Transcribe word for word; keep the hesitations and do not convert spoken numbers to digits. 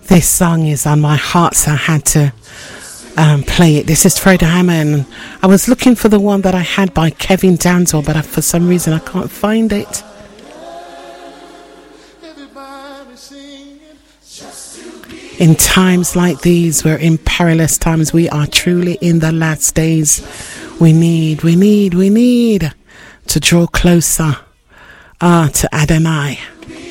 This song is on my heart, so I had to um, play it. This is Fred Hammond. I was looking for the one that I had by Kevin Danzel, but I, for some reason I can't find it. In times like these, we're in perilous times. We are truly in the last days. We need, we need, we need to draw closer uh, to Adonai.